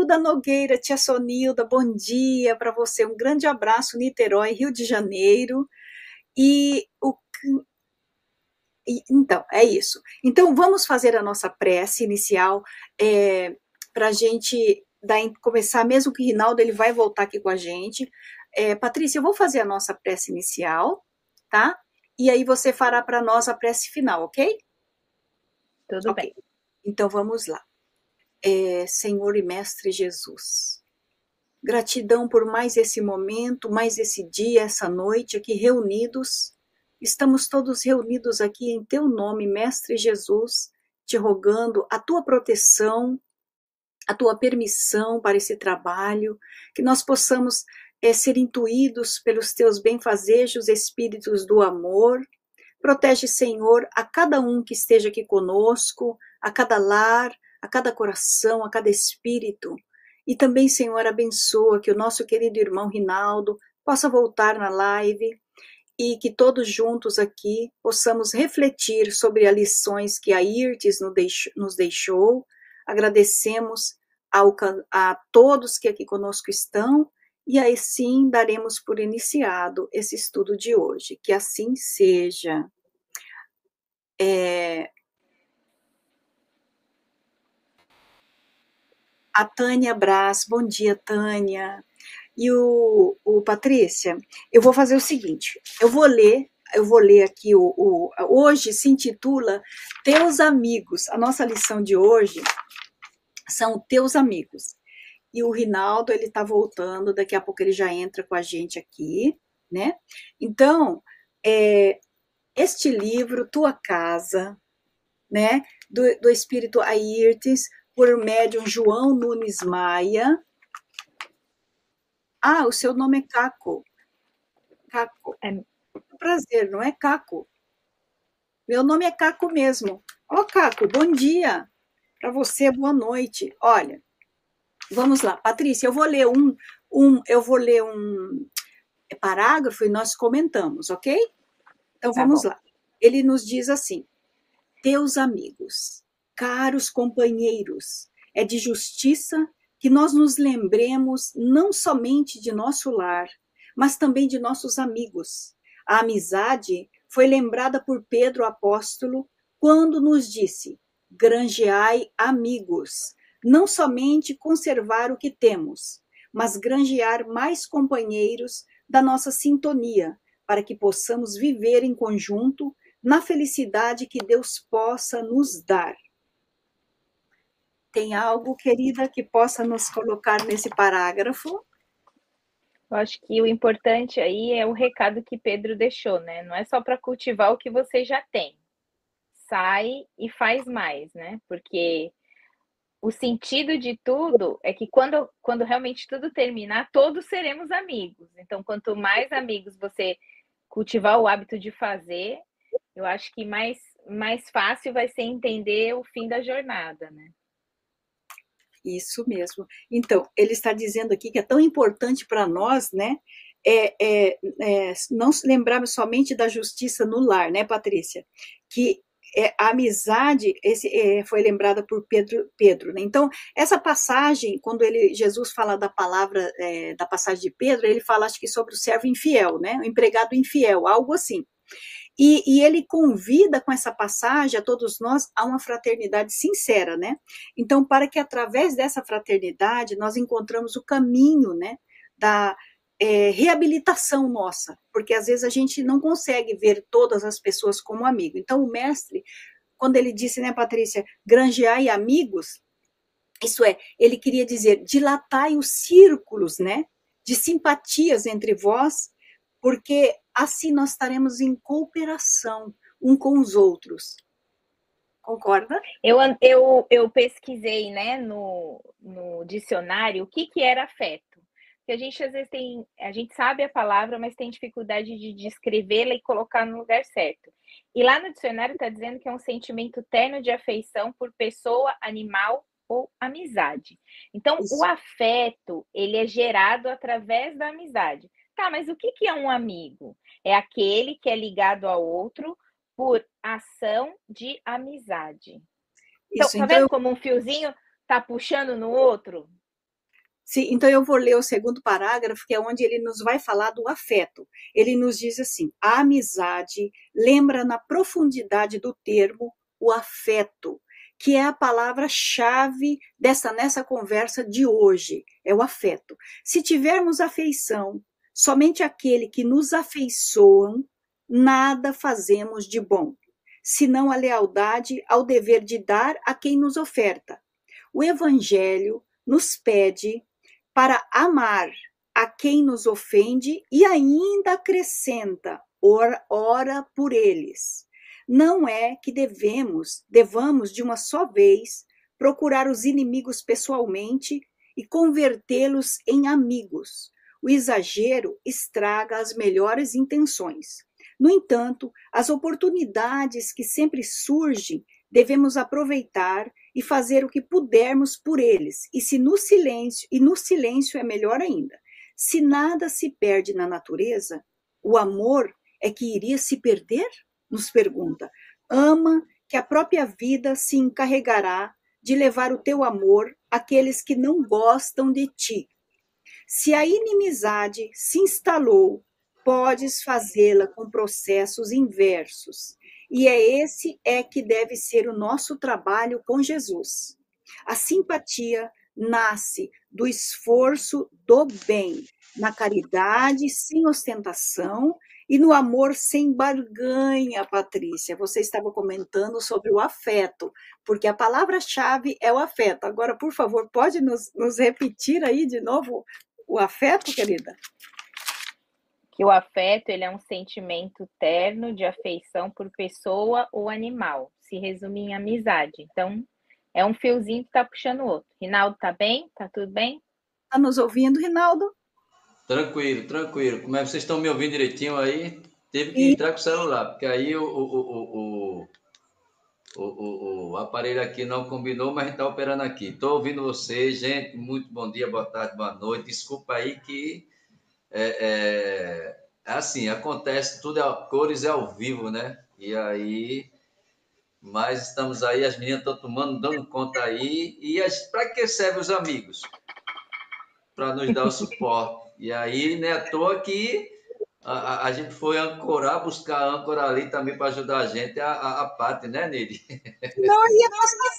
Sonilda Nogueira, tia Sonilda, bom dia para você. Um grande abraço, Niterói, Rio de Janeiro. E então, é isso. Então, vamos fazer a nossa prece inicial para a gente começar, mesmo que o Rinaldo ele vai voltar aqui com a gente. Patrícia, eu vou fazer a nossa prece inicial, tá? E aí você fará para nós a prece final, ok? Tudo bem. Então, vamos lá. Senhor e Mestre Jesus, gratidão por mais esse momento, mais esse dia, essa noite aqui reunidos. Estamos todos reunidos aqui em teu nome, Mestre Jesus, te rogando a tua proteção, a tua permissão para esse trabalho, que nós possamos ser intuídos pelos teus benfazejos espíritos do amor. Protege, Senhor, a cada um que esteja aqui conosco, a cada lar, a cada coração, a cada espírito. E também, Senhor, abençoa que o nosso querido irmão Rinaldo possa voltar na live e que todos juntos aqui possamos refletir sobre as lições que a IRTES nos deixou. Agradecemos a todos que aqui conosco estão e aí sim daremos por iniciado esse estudo de hoje. Que assim seja. A Tânia Brás, bom dia, Tânia. E o Patrícia, eu vou fazer o seguinte, eu vou ler aqui, hoje se intitula Teus Amigos, a nossa lição de hoje são Teus Amigos. E o Rinaldo, ele está voltando, daqui a pouco ele já entra com a gente aqui, né? Então, este livro, Tua Casa, né, do Espírito Airtes, por médium João Nunes Maia. O seu nome é Caco. Caco. Prazer, não é Caco? Meu nome é Caco mesmo. Caco, bom dia. Para você, boa noite. Olha, vamos lá. Patrícia, eu vou ler um parágrafo e nós comentamos, ok? Então, vamos lá. Ele nos diz assim: Teus amigos, caros companheiros, é de justiça que nós nos lembremos não somente de nosso lar, mas também de nossos amigos. A amizade foi lembrada por Pedro apóstolo quando nos disse: granjeai amigos, não somente conservar o que temos, mas granjear mais companheiros da nossa sintonia, para que possamos viver em conjunto na felicidade que Deus possa nos dar. Tem algo, querida, que possa nos colocar nesse parágrafo? Eu acho que o importante aí é o recado que Pedro deixou, né? Não é só para cultivar o que você já tem. Sai e faz mais, né? Porque o sentido de tudo é que quando realmente tudo terminar, todos seremos amigos. Então, quanto mais amigos você cultivar o hábito de fazer, eu acho que mais fácil vai ser entender o fim da jornada, né? Isso mesmo. Então, ele está dizendo aqui que é tão importante para nós, né? Não lembrarmos somente da justiça no lar, né, Patrícia? Que a amizade foi lembrada por Pedro, né? Então, essa passagem, quando Jesus fala da palavra, da passagem de Pedro, ele fala, acho que sobre o servo infiel, né? O empregado infiel, algo assim. E ele convida com essa passagem a todos nós a uma fraternidade sincera, né? Então, para que através dessa fraternidade nós encontramos o caminho, né, da reabilitação nossa, porque às vezes a gente não consegue ver todas as pessoas como amigo. Então, o mestre, quando ele disse, né, Patrícia, granjeai amigos, isso ele queria dizer, dilatai os círculos, né, de simpatias entre vós, porque assim nós estaremos em cooperação um com os outros. Concorda? Eu pesquisei, né, no dicionário o que era afeto. Porque a gente às vezes a gente sabe a palavra, mas tem dificuldade de descrevê-la e colocar no lugar certo. E lá no dicionário está dizendo que é um sentimento terno de afeição por pessoa, animal ou amizade. Então, isso. O afeto, ele é gerado através da amizade. Tá, mas o que é um amigo? É aquele que é ligado ao outro por ação de amizade. Então, tá vendo como um fiozinho tá puxando no outro? Sim, então eu vou ler o segundo parágrafo, que é onde ele nos vai falar do afeto. Ele nos diz assim: a amizade lembra na profundidade do termo o afeto, que é a palavra-chave nessa conversa de hoje, é o afeto. Se tivermos afeição, somente aquele que nos afeiçoam, nada fazemos de bom, senão a lealdade ao dever de dar a quem nos oferta. O Evangelho nos pede para amar a quem nos ofende e ainda acrescenta, ora por eles. Não é que devamos de uma só vez procurar os inimigos pessoalmente e convertê-los em amigos. O exagero estraga as melhores intenções. No entanto, as oportunidades que sempre surgem devemos aproveitar e fazer o que pudermos por eles, e no silêncio é melhor ainda. Se nada se perde na natureza, o amor é que iria se perder? Nos pergunta. Ama que a própria vida se encarregará de levar o teu amor àqueles que não gostam de ti. Se a inimizade se instalou, podes fazê-la com processos inversos. E esse que deve ser o nosso trabalho com Jesus. A simpatia nasce do esforço do bem, na caridade sem ostentação e no amor sem barganha, Patrícia. Você estava comentando sobre o afeto, porque a palavra-chave é o afeto. Agora, por favor, pode nos repetir aí de novo o afeto, querida? Que o afeto ele é um sentimento terno de afeição por pessoa ou animal. Se resume em amizade. Então, é um fiozinho que está puxando o outro. Rinaldo, tá bem? Tá tudo bem? Tá nos ouvindo, Rinaldo? Tranquilo, tranquilo. Como é que vocês estão me ouvindo direitinho aí? Teve que E entrar com o celular, porque aí o aparelho aqui não combinou, mas a gente está operando aqui. Estou ouvindo vocês, gente. Muito bom dia, boa tarde, boa noite. Desculpa aí que assim, acontece tudo, cores é ao vivo, né? E aí, mas estamos aí, as meninas estão tomando, dando conta aí. E para que servem os amigos? Para nos dar o suporte. E aí, né, à toa que a gente foi ancorar, buscar a âncora ali também para ajudar a gente, a Paty, né, Neide? não ia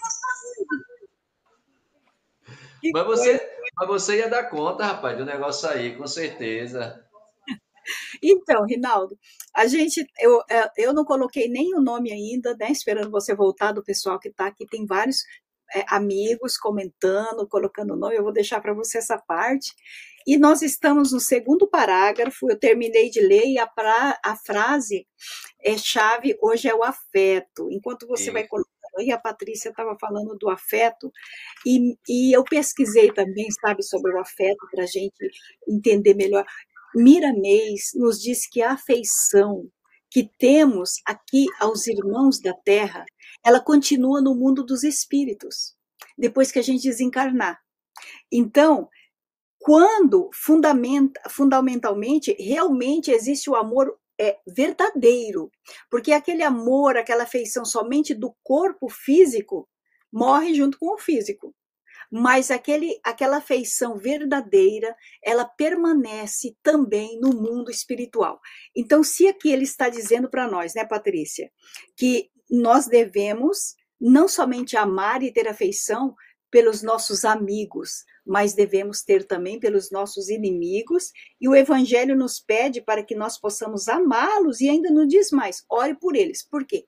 que Mas coisa. você ia dar conta, rapaz, do negócio aí, com certeza. Então, Rinaldo, eu não coloquei nem o nome ainda, né? Esperando você voltar do pessoal que está aqui. Tem vários amigos comentando, colocando o nome. Eu vou deixar para você essa parte. E nós estamos no segundo parágrafo. Eu terminei de ler e a frase chave hoje é o afeto. Enquanto você vai Isso. colocando aí, a Patrícia estava falando do afeto, e eu pesquisei também, sabe, sobre o afeto, para a gente entender melhor. Miramês nos diz que a afeição que temos aqui aos irmãos da Terra, ela continua no mundo dos espíritos, depois que a gente desencarnar. Então, quando fundamentalmente, realmente existe o amor verdadeiro, porque aquele amor, aquela afeição somente do corpo físico, morre junto com o físico. Mas aquela afeição verdadeira, ela permanece também no mundo espiritual. Então, se aqui ele está dizendo para nós, né, Patrícia, que nós devemos não somente amar e ter afeição pelos nossos amigos, mas devemos ter também pelos nossos inimigos, e o Evangelho nos pede para que nós possamos amá-los, e ainda nos diz mais, ore por eles. Por quê?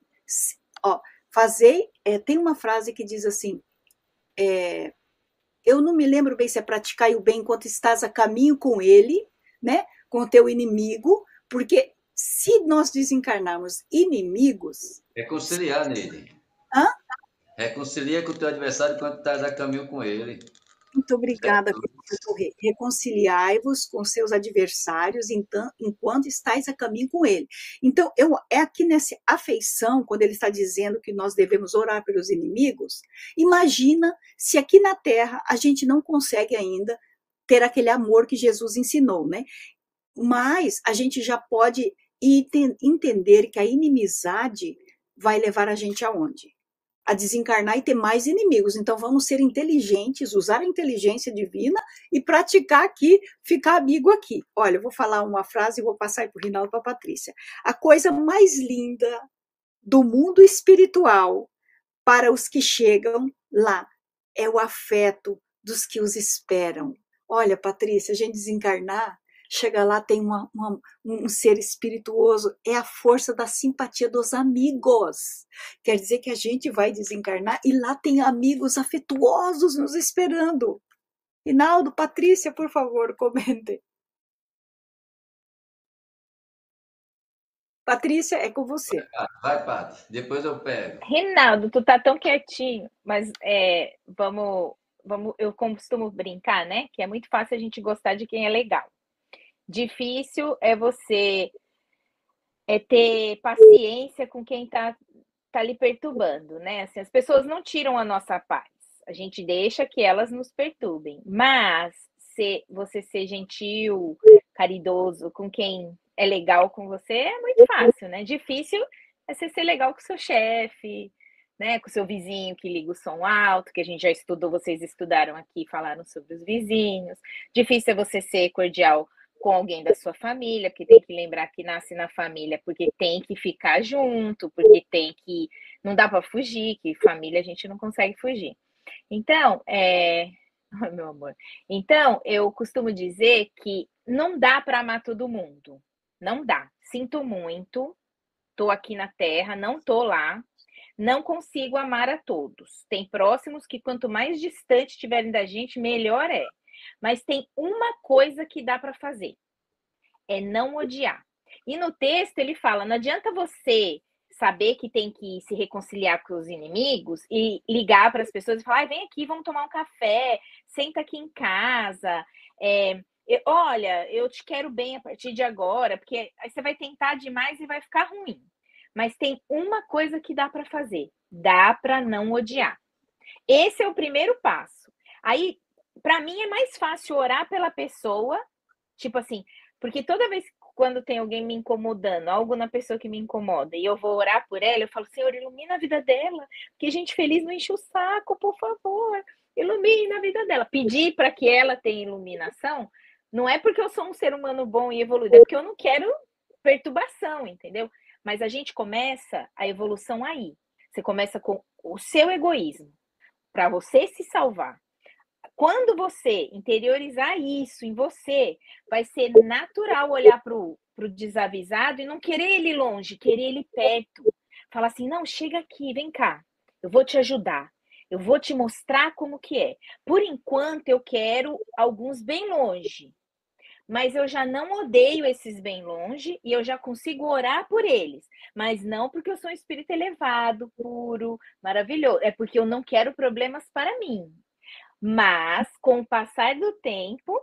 Tem uma frase que diz assim, eu não me lembro bem se é praticar o bem enquanto estás a caminho com ele, né, com o teu inimigo, porque se nós desencarnarmos inimigos... Reconciliar nele. Hã? Reconcilia com o teu adversário quando estás a caminho com ele. Muito obrigada por socorrer. Reconciliai-vos com seus adversários enquanto estáis a caminho com ele. Então, é aqui nessa afeição, quando ele está dizendo que nós devemos orar pelos inimigos, imagina se aqui na Terra a gente não consegue ainda ter aquele amor que Jesus ensinou, né? Mas a gente já pode entender que a inimizade vai levar a gente aonde? a desencarnar e ter mais inimigos. Então vamos ser inteligentes, usar a inteligência divina e praticar aqui, ficar amigo aqui. Olha, eu vou falar uma frase e vou passar para o Rinaldo e para a Patrícia. A coisa mais linda do mundo espiritual para os que chegam lá é o afeto dos que os esperam. Olha, Patrícia, a gente desencarnar, chega lá, tem um ser espirituoso, é a força da simpatia dos amigos. Quer dizer que a gente vai desencarnar e lá tem amigos afetuosos nos esperando. Rinaldo, Patrícia, por favor, comentem. Patrícia, é com você. Vai, Paty, depois eu pego. Rinaldo, tu tá tão quietinho, mas eu costumo brincar, né? Que é muito fácil a gente gostar de quem é legal. Difícil é você ter paciência com quem tá lhe perturbando, né? Assim, as pessoas não tiram a nossa paz. A gente deixa que elas nos perturbem. Mas se você ser gentil, caridoso com quem é legal com você é muito fácil, né? Difícil é você ser legal com o seu chefe, né? Com o seu vizinho que liga o som alto, que a gente já estudou, vocês estudaram aqui, falaram sobre os vizinhos. Difícil é você ser cordial com alguém da sua família, porque tem que lembrar que nasce na família, porque tem que ficar junto, porque tem que. Não dá para fugir, que família a gente não consegue fugir. Então, Ai, meu amor. Então, eu costumo dizer que não dá para amar todo mundo. Não dá. Sinto muito. Tô aqui na Terra, não tô lá. Não consigo amar a todos. Tem próximos que quanto mais distante estiverem da gente, melhor é. Mas tem uma coisa que dá para fazer: é não odiar. E no texto ele fala: não adianta você saber que tem que se reconciliar com os inimigos e ligar para as pessoas e falar: vem aqui, vamos tomar um café, senta aqui em casa, olha, eu te quero bem a partir de agora, porque aí você vai tentar demais e vai ficar ruim. Mas tem uma coisa que dá para fazer: dá para não odiar. Esse é o primeiro passo. Aí, para mim, é mais fácil orar pela pessoa, tipo assim, porque toda vez quando tem alguém me incomodando, algo na pessoa que me incomoda, e eu vou orar por ela, eu falo: Senhor, ilumina a vida dela, porque gente feliz não enche o saco, por favor, ilumina a vida dela. Pedir para que ela tenha iluminação, não é porque eu sou um ser humano bom e evoluído, é porque eu não quero perturbação, entendeu? Mas a gente começa a evolução aí. Você começa com o seu egoísmo, para você se salvar. Quando você interiorizar isso em você, vai ser natural olhar para o desavisado e não querer ele longe, querer ele perto. Falar assim: não, chega aqui, vem cá, eu vou te ajudar, eu vou te mostrar como que é. Por enquanto, eu quero alguns bem longe, mas eu já não odeio esses bem longe e eu já consigo orar por eles. Mas não porque eu sou um espírito elevado, puro, maravilhoso. É porque eu não quero problemas para mim. Mas, com o passar do tempo,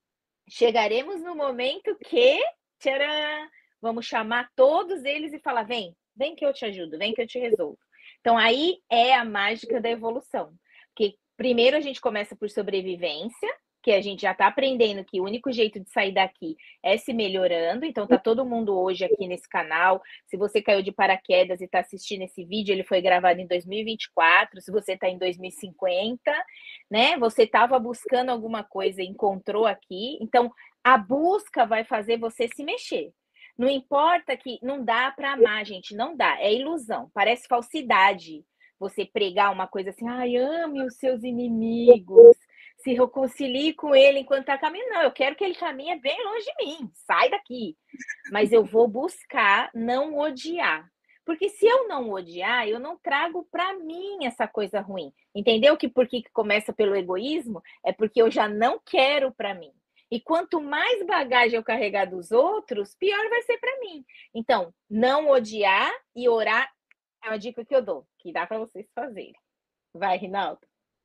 chegaremos no momento que, tcharam, vamos chamar todos eles e falar: vem que eu te ajudo, vem que eu te resolvo. Então, aí é a mágica da evolução. Porque primeiro a gente começa por sobrevivência, que a gente já está aprendendo que o único jeito de sair daqui é se melhorando. Então, tá todo mundo hoje aqui nesse canal. Se você caiu de paraquedas e está assistindo esse vídeo, ele foi gravado em 2024. Se você está em 2050, né? Você estava buscando alguma coisa e encontrou aqui. Então, a busca vai fazer você se mexer. Não importa que não dá para amar, gente, não dá. É ilusão, parece falsidade. Você pregar uma coisa assim: ai, ame os seus inimigos, se reconcilie com ele enquanto está caminhando. Não, eu quero que ele caminhe bem longe de mim, sai daqui. Mas eu vou buscar não odiar. Porque se eu não odiar, eu não trago para mim essa coisa ruim. Entendeu que por que começa pelo egoísmo? É porque eu já não quero para mim. E quanto mais bagagem eu carregar dos outros, pior vai ser para mim. Então, não odiar e orar é uma dica que eu dou, que dá para vocês fazerem. Vai, Rinaldo.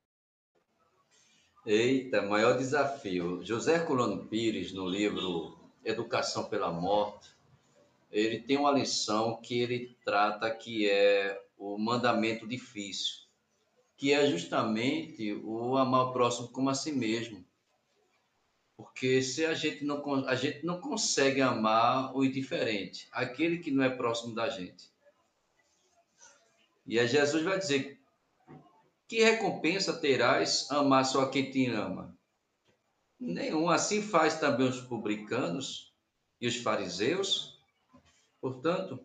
Eita, maior desafio. José Herculano Pires, no livro Educação pela Morte, ele tem uma lição que ele trata que é o mandamento difícil, que é justamente o amar o próximo como a si mesmo. Porque se a gente não consegue amar o indiferente, aquele que não é próximo da gente. E aí Jesus vai dizer que recompensa terás amar só quem te ama? Nenhum. Assim faz também os publicanos e os fariseus. Portanto,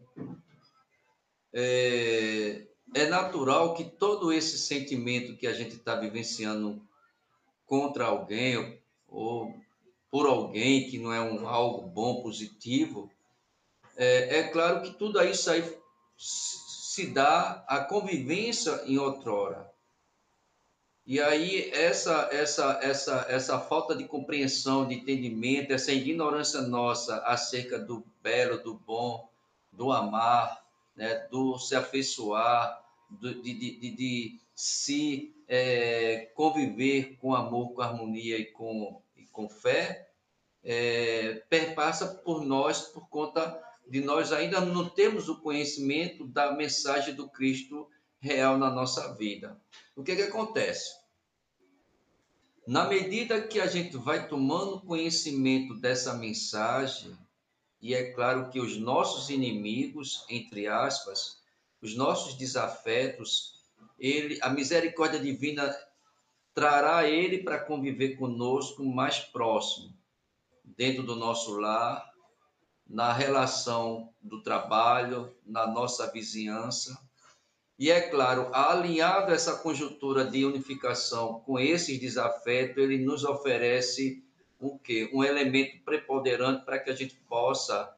é natural que todo esse sentimento que a gente está vivenciando contra alguém ou por alguém que não é algo bom, positivo, é claro que tudo isso aí se dá a convivência em outrora. E aí essa falta de compreensão, de entendimento, essa ignorância nossa acerca do belo, do bom, do amar, né, do se afeiçoar, de se conviver com amor, com harmonia e com fé, perpassa por nós por conta de nós ainda não termos o conhecimento da mensagem do Cristo real na nossa vida. O que acontece? Na medida que a gente vai tomando conhecimento dessa mensagem, e é claro que os nossos inimigos, entre aspas, os nossos desafetos, a misericórdia divina trará ele para conviver conosco mais próximo, dentro do nosso lar, na relação do trabalho, na nossa vizinhança. E é claro, alinhado a essa conjuntura de unificação com esses desafetos, ele nos oferece o quê? Um elemento preponderante para que a gente possa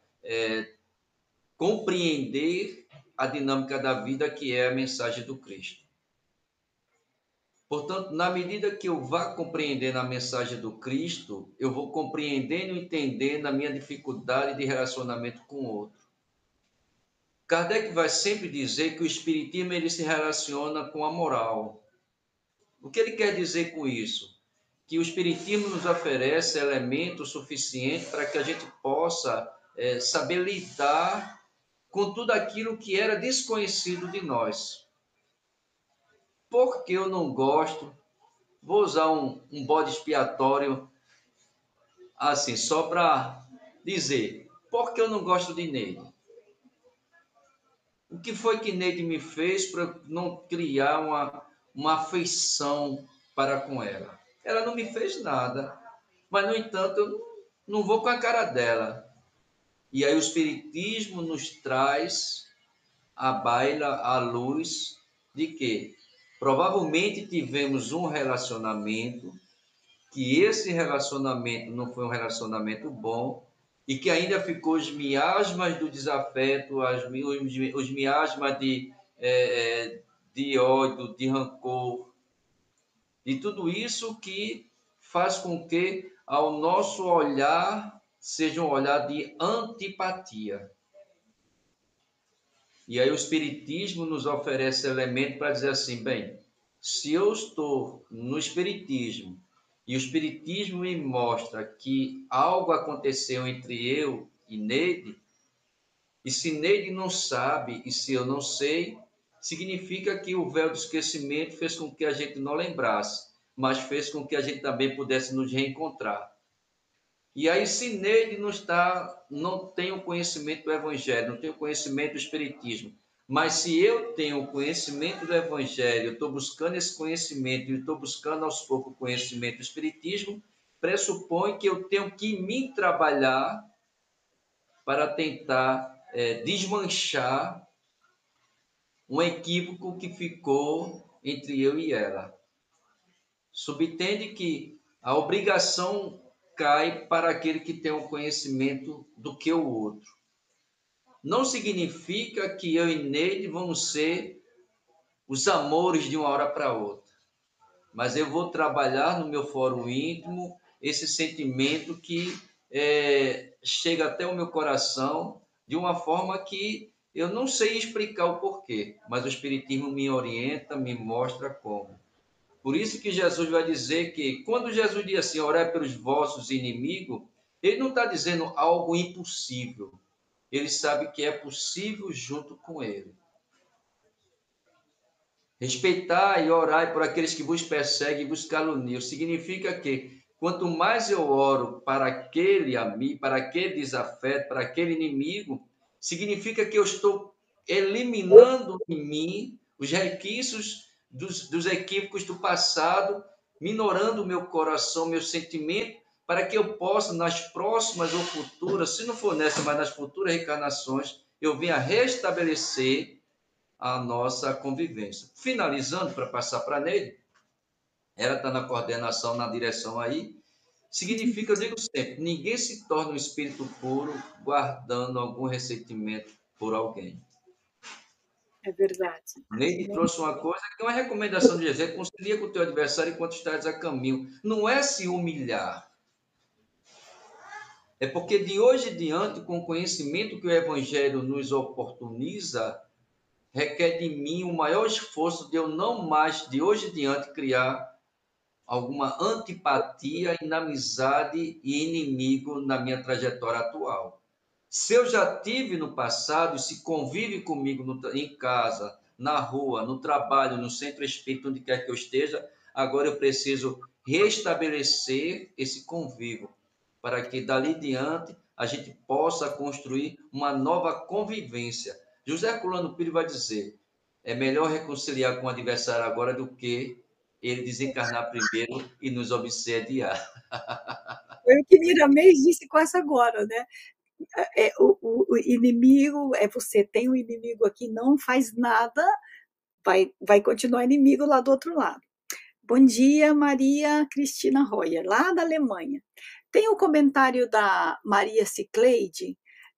compreender a dinâmica da vida, que é a mensagem do Cristo. Portanto, na medida que eu vá compreendendo a mensagem do Cristo, eu vou compreendendo e entendendo a minha dificuldade de relacionamento com o outro. Kardec vai sempre dizer que o espiritismo ele se relaciona com a moral. O que ele quer dizer com isso? Que o espiritismo nos oferece elementos suficientes para que a gente possa saber lidar com tudo aquilo que era desconhecido de nós. Porque eu não gosto, vou usar um bode expiatório assim, só para dizer, porque eu não gosto de Neide. O que foi que Neide me fez para não criar uma afeição para com ela? Ela não me fez nada, mas, no entanto, eu não vou com a cara dela. E aí o Espiritismo nos traz à baila, à luz, de que provavelmente tivemos um relacionamento, que esse relacionamento não foi um relacionamento bom, e que ainda ficou os miasmas do desafeto, os miasmas de ódio, de rancor, e tudo isso que faz com que ao nosso olhar seja um olhar de antipatia. E aí o Espiritismo nos oferece elemento para dizer assim, bem, se eu estou no Espiritismo e o Espiritismo me mostra que algo aconteceu entre eu e Neide, e se Neide não sabe e se eu não sei, significa que o véu do esquecimento fez com que a gente não lembrasse, mas fez com que a gente também pudesse nos reencontrar. E aí, se Neide não tem o conhecimento do Evangelho, não tem o conhecimento do Espiritismo, mas se eu tenho o conhecimento do Evangelho, eu estou buscando esse conhecimento e estou buscando aos poucos o conhecimento do Espiritismo, pressupõe que eu tenho que me trabalhar para tentar desmanchar um equívoco que ficou entre eu e ela. Subtende que a obrigação cai para aquele que tem o conhecimento do que o outro. Não significa que eu e Neide vamos ser os amores de uma hora para outra, mas eu vou trabalhar no meu fórum íntimo esse sentimento que chega até o meu coração de uma forma que eu não sei explicar o porquê, mas o Espiritismo me orienta, me mostra como. Por isso que Jesus vai dizer que, quando Jesus diz assim, orai pelos vossos inimigos, ele não está dizendo algo impossível. Ele sabe que é possível junto com ele. Respeitar e orar por aqueles que vos perseguem e vos caluniam significa que, quanto mais eu oro para aquele amigo, para aquele desafeto, para aquele inimigo, significa que eu estou eliminando em mim os resquícios dos equívocos do passado, minorando o meu coração, meu sentimento, para que eu possa, nas próximas ou futuras, se não for nessa, mas nas futuras reencarnações, eu venha restabelecer a nossa convivência. Finalizando, para passar para Neide, ela está na coordenação, na direção aí, significa, eu digo sempre, ninguém se torna um espírito puro guardando algum ressentimento por alguém. É verdade. Neide trouxe uma coisa que é uma recomendação de Jesus, concilia com o teu adversário enquanto estás a caminho. Não é se humilhar. É porque de hoje em diante, com o conhecimento que o Evangelho nos oportuniza, requer de mim o maior esforço de eu não mais, de hoje em diante, criar alguma antipatia, inimizade e inimigo na minha trajetória atual. Se eu já tive no passado, se convive comigo em casa, na rua, no trabalho, no centro espírita, onde quer que eu esteja, agora eu preciso restabelecer esse convívio, para que dali diante a gente possa construir uma nova convivência. José Herculano Pires vai dizer, é melhor reconciliar com o adversário agora do que ele desencarnar primeiro e nos obsediar. Foi o que Miramês disse quase agora, né? O inimigo é você, tem um inimigo aqui, não faz nada, vai continuar inimigo lá do outro lado. Bom dia, Maria Cristina Royer, lá da Alemanha. Tem o comentário da Maria Cicleide.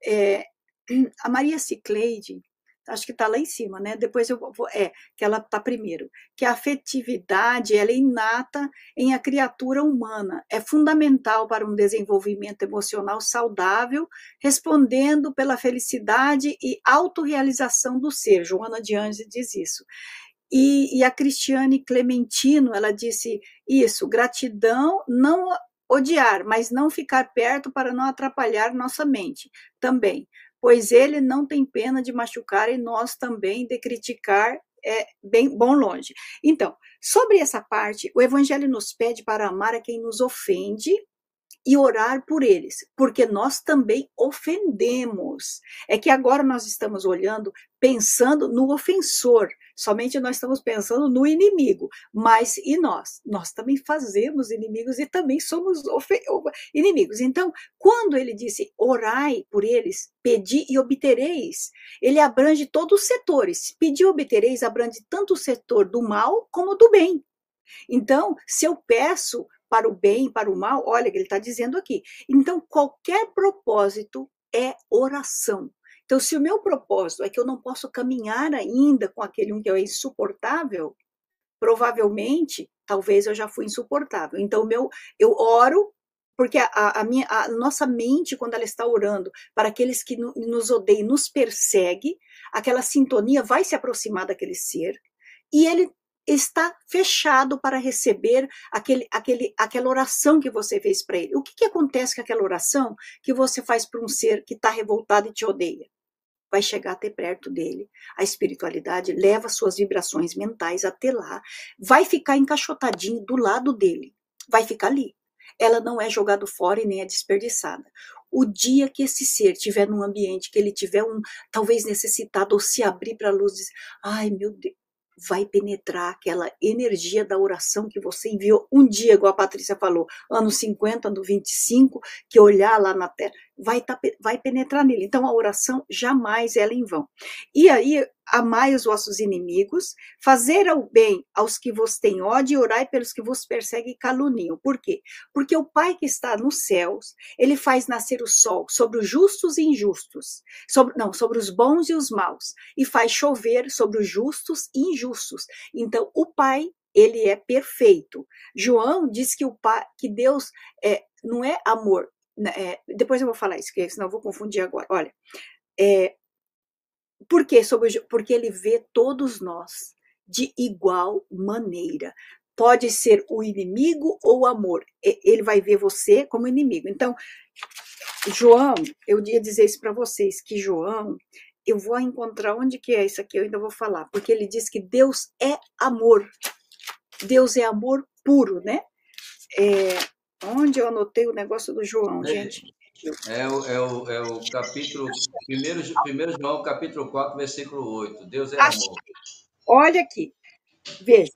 A Maria Cicleide, acho que está lá em cima, né? Depois eu vou. Que ela está primeiro. Que a afetividade ela é inata em a criatura humana. É fundamental para um desenvolvimento emocional saudável, respondendo pela felicidade e autorrealização do ser. Joana de Anjos diz isso. E a Cristiane Clementino, ela disse isso, gratidão, não odiar, mas não ficar perto para não atrapalhar nossa mente, também, pois ele não tem pena de machucar e nós também de criticar é bem bom longe. Então, sobre essa parte, o Evangelho nos pede para amar a quem nos ofende e orar por eles, porque nós também ofendemos. É que agora nós estamos olhando, pensando no ofensor, somente nós estamos pensando no inimigo, mas e nós? Nós também fazemos inimigos e também somos inimigos. Então, quando ele disse orai por eles, pedi e obtereis, ele abrange todos os setores. Pedir e obtereis abrange tanto o setor do mal como do bem. Então, se eu peço para o bem, para o mal, olha o que ele está dizendo aqui. Então, qualquer propósito é oração. Então, se o meu propósito é que eu não posso caminhar ainda com aquele um que é insuportável, provavelmente, talvez eu já fui insuportável. Então, eu oro, porque a nossa mente, quando ela está orando para aqueles que nos odeiam, nos persegue, aquela sintonia vai se aproximar daquele ser, e ele está fechado para receber aquela oração que você fez para ele. O que acontece com aquela oração que você faz para um ser que está revoltado e te odeia? Vai chegar até perto dele. A espiritualidade leva suas vibrações mentais até lá, vai ficar encaixotadinho do lado dele, vai ficar ali. Ela não é jogada fora e nem é desperdiçada. O dia que esse ser estiver num ambiente que ele tiver talvez necessitado ou se abrir para a luz, diz, ai meu Deus, vai penetrar aquela energia da oração que você enviou um dia, igual a Patrícia falou, anos 50, ano 25, que olhar lá na terra, vai penetrar nele. Então, a oração jamais ela é em vão. E aí, amai os vossos inimigos, fazer o bem aos que vos têm ódio e orai pelos que vos perseguem e caluniam. Por quê? Porque o Pai que está nos céus, ele faz nascer o sol sobre os justos e injustos, sobre os bons e os maus, e faz chover sobre os justos e injustos. Então, o Pai, ele é perfeito. João diz que Deus não é amor. Depois eu vou falar isso, senão eu vou confundir agora. Olha, por quê? Porque ele vê todos nós de igual maneira. Pode ser o inimigo ou o amor. Ele vai ver você como inimigo. Então, João, eu ia dizer isso para vocês, que João, eu vou encontrar onde que é isso aqui, eu ainda vou falar, porque ele diz que Deus é amor. Deus é amor puro, né? Onde eu anotei o negócio do João, gente? É o capítulo, 1 João, capítulo 4, versículo 8. Deus é amor. Olha aqui. Veja,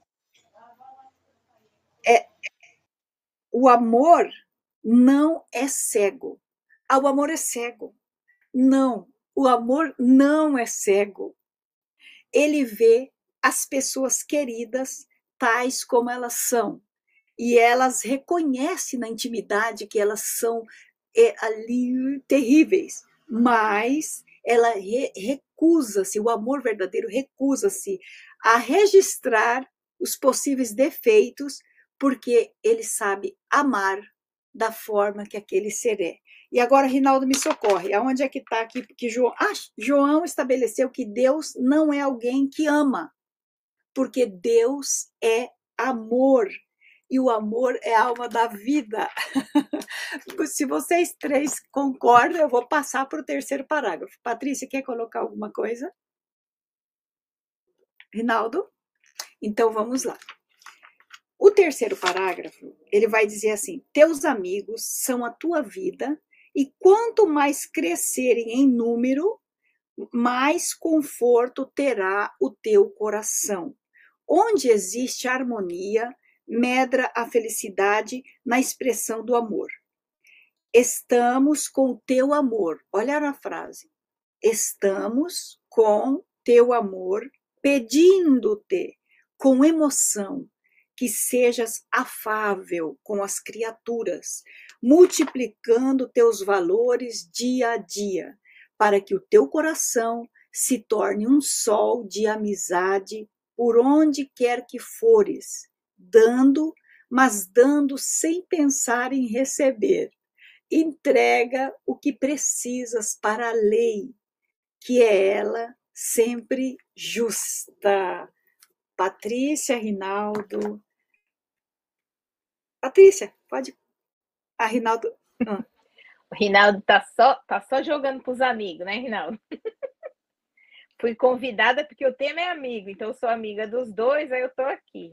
o amor não é cego. Ah, o amor é cego. Não, o amor não é cego. Ele vê as pessoas queridas tais como elas são. E elas reconhecem na intimidade que elas são ali terríveis, mas ela recusa-se, o amor verdadeiro recusa-se a registrar os possíveis defeitos, porque ele sabe amar da forma que aquele ser é. E agora, Rinaldo, me socorre. Aonde é que está aqui? Porque João estabeleceu que Deus não é alguém que ama, porque Deus é amor. E o amor é a alma da vida. Se vocês três concordam, eu vou passar para o terceiro parágrafo. Patrícia, quer colocar alguma coisa? Rinaldo? Então vamos lá. O terceiro parágrafo, ele vai dizer assim: teus amigos são a tua vida, e quanto mais crescerem em número, mais conforto terá o teu coração. Onde existe harmonia, medra a felicidade na expressão do amor. Estamos com teu amor. Olha a frase. Estamos com teu amor, pedindo-te com emoção que sejas afável com as criaturas, multiplicando teus valores dia a dia, para que o teu coração se torne um sol de amizade por onde quer que fores, dando, mas dando sem pensar em receber. Entrega o que precisas para a lei, que é ela sempre justa. Patrícia, Rinaldo. Patrícia, pode. A Rinaldo. O Rinaldo tá só jogando para os amigos, né, Rinaldo? Fui convidada porque o tema é amigo, então eu sou amiga dos dois, aí eu tô aqui.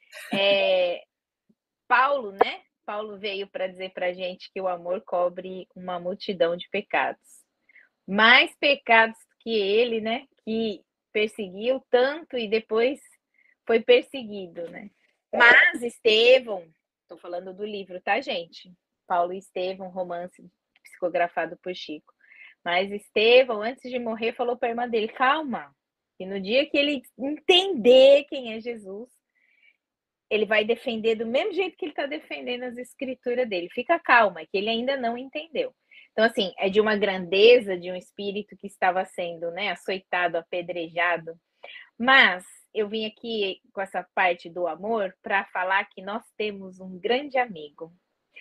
Paulo, né? Paulo veio para dizer para a gente que o amor cobre uma multidão de pecados. Mais pecados que ele, né? Que perseguiu tanto e depois foi perseguido, né? Mas Estevão, estou falando do livro, tá, gente? Paulo e Estevão, romance psicografado por Chico. Mas Estevão, antes de morrer, falou para a irmã dele: calma, e no dia que ele entender quem é Jesus, ele vai defender do mesmo jeito que ele está defendendo as escrituras dele. Fica calma, que ele ainda não entendeu. Então, assim, é de uma grandeza de um espírito que estava sendo, né, açoitado, apedrejado. Mas eu vim aqui com essa parte do amor para falar que nós temos um grande amigo,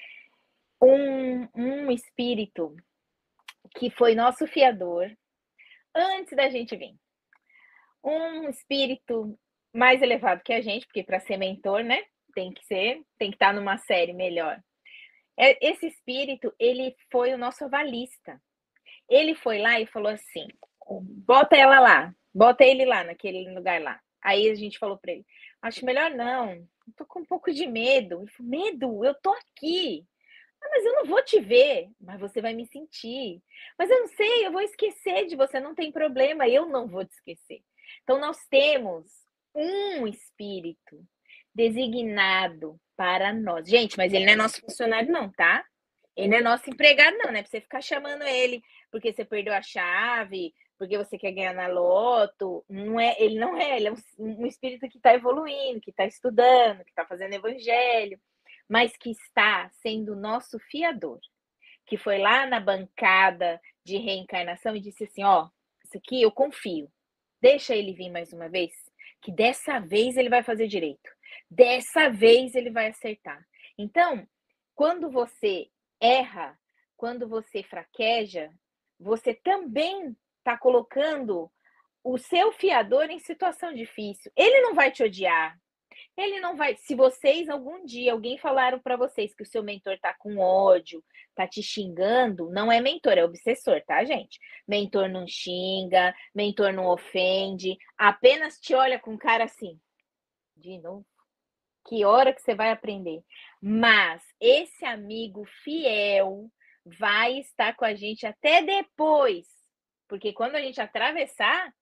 um espírito que foi nosso fiador antes da gente vir. Um espírito mais elevado que a gente, porque para ser mentor, né, tem que estar numa série melhor. Esse espírito, ele foi o nosso avalista. Ele foi lá e falou assim: bota ela lá, bota ele lá, naquele lugar lá. Aí a gente falou para ele: acho melhor não, eu tô com um pouco de medo. Ele falou: medo? Eu tô aqui. Ah, mas eu não vou te ver, mas você vai me sentir. Mas eu não sei, eu vou esquecer de você, não tem problema, eu não vou te esquecer. Então nós temos um espírito designado para nós. Gente, mas ele não é nosso funcionário não, tá? Ele não é nosso empregado não, né? Pra você ficar chamando ele porque você perdeu a chave, porque você quer ganhar na loto. Não é, ele não é, ele é um espírito que está evoluindo, que está estudando, que está fazendo evangelho, mas que está sendo nosso fiador, que foi lá na bancada de reencarnação e disse assim: ó, isso aqui eu confio, deixa ele vir mais uma vez, que dessa vez ele vai fazer direito, dessa vez ele vai acertar. Então, quando você erra, quando você fraqueja, você também está colocando o seu fiador em situação difícil. Ele não vai te odiar. Ele não vai. Se vocês algum dia alguém falaram para vocês que o seu mentor tá com ódio, tá te xingando, não é mentor, é obsessor, tá, gente? Mentor não xinga, mentor não ofende, apenas te olha com cara assim. De novo. Que hora que você vai aprender? Mas esse amigo fiel vai estar com a gente até depois. Porque quando a gente atravessar,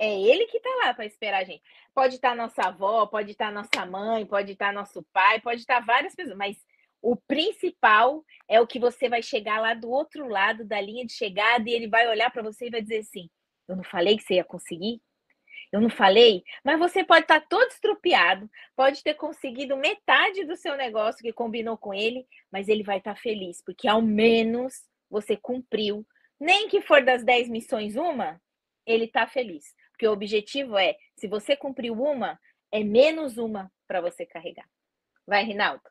É ele que está lá para esperar a gente. Pode estar nossa avó, pode estar nossa mãe, pode estar nosso pai, pode estar várias pessoas, mas o principal é o que você vai chegar lá do outro lado da linha de chegada e ele vai olhar para você e vai dizer assim: eu não falei que você ia conseguir? Eu não falei? Mas você pode estar todo estrupiado, pode ter conseguido metade do seu negócio que combinou com ele, mas ele vai estar feliz, porque ao menos você cumpriu. Nem que for das 10 missões uma, ele está feliz. Porque o objetivo é, se você cumpriu uma, é menos uma para você carregar. Vai, Rinaldo.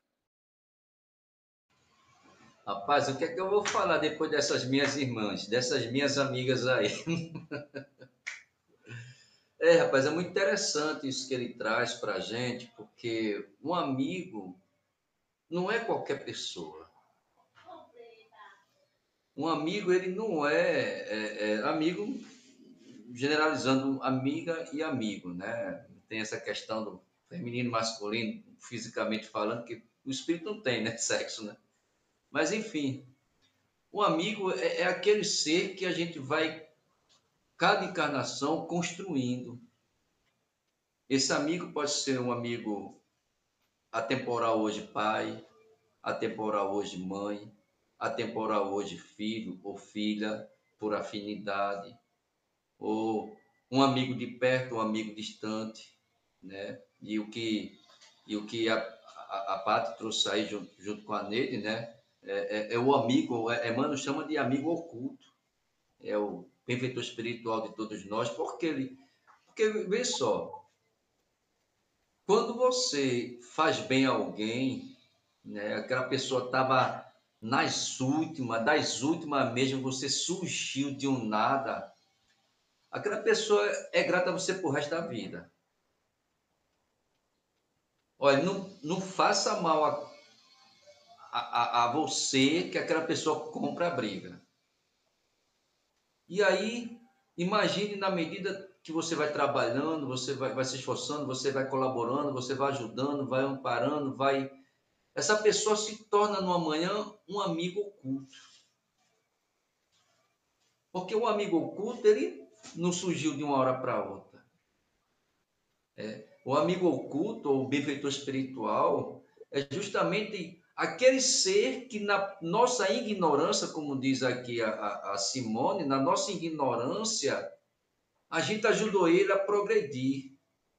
Rapaz, o que é que eu vou falar depois dessas minhas irmãs, dessas minhas amigas aí? Rapaz, é muito interessante isso que ele traz para a gente, porque um amigo não é qualquer pessoa. Um amigo, ele não é amigo, generalizando amiga e amigo, né? Tem essa questão do feminino, masculino, fisicamente falando, que o espírito não tem, né? Sexo, né? Mas, enfim, um amigo é aquele ser que a gente vai, cada encarnação, construindo. Esse amigo pode ser um amigo atemporal hoje pai, atemporal hoje mãe, atemporal hoje filho ou filha, por afinidade, ou um amigo de perto, um amigo distante, né? E o que a Paty trouxe aí junto com a Neide, né? É o amigo, Emmanuel chama de amigo oculto, é o benfeitor espiritual de todos nós, porque vê só, quando você faz bem a alguém, né? Aquela pessoa estava das últimas mesmo, você surgiu de um nada, aquela pessoa é grata a você por resto da vida. Olha, não faça mal a você que aquela pessoa compra a briga. E aí, imagine na medida que você vai trabalhando, você vai se esforçando, você vai colaborando, você vai ajudando, vai amparando, essa pessoa se torna no amanhã um amigo oculto. Porque o amigo oculto, ele não surgiu de uma hora para outra. O amigo oculto, ou benfeitor espiritual, é justamente aquele ser que na nossa ignorância, como diz aqui a Simone, na nossa ignorância, a gente ajudou ele a progredir.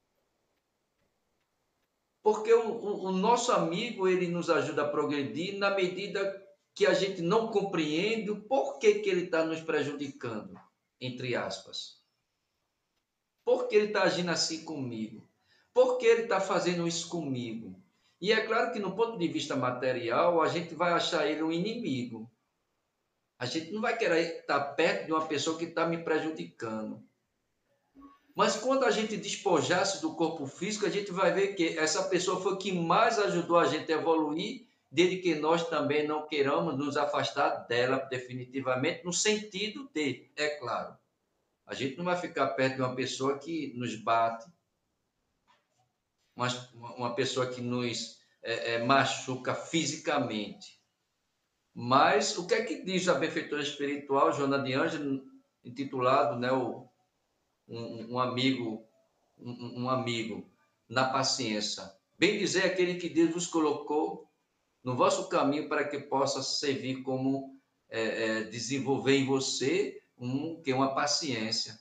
Porque o nosso amigo, ele nos ajuda a progredir na medida que a gente não compreende o porquê que ele está nos prejudicando, entre aspas. Por que ele está agindo assim comigo? Por que ele está fazendo isso comigo? E é claro que, no ponto de vista material, a gente vai achar ele um inimigo. A gente não vai querer estar perto de uma pessoa que está me prejudicando. Mas quando a gente despojar-se do corpo físico, a gente vai ver que essa pessoa foi que mais ajudou a gente a evoluir, desde que nós também não queiramos nos afastar dela definitivamente, no sentido de, é claro, a gente não vai ficar perto de uma pessoa que nos bate, uma pessoa que nos machuca fisicamente. Mas o que é que diz a benfeitora espiritual, Joana de Ângelo, intitulado, né, um amigo, um amigo na paciência? Bem dizer aquele que Deus vos colocou no vosso caminho para que possa servir como desenvolver em você uma paciência.